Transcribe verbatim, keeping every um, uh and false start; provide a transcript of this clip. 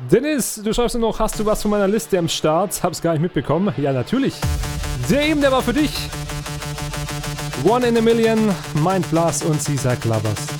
Dennis, du schreibst nur noch, hast du was von meiner Liste am Start? Hab's gar nicht mitbekommen. Ja, natürlich. Der eben, der war für dich. One in a Million, Mind Blast und Caesar Clovers.